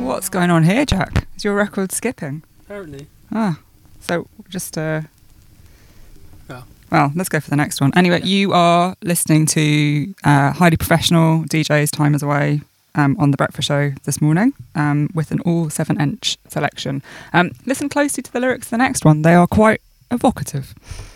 What's going on here, Jack? Is your record skipping? Apparently. So just well, let's go for the next one. Anyway, you are listening to Highly Professional DJ's Time Is Away on The Breakfast Show this morning with an all 7-inch selection. Listen closely to the lyrics of the next one. They are quite evocative.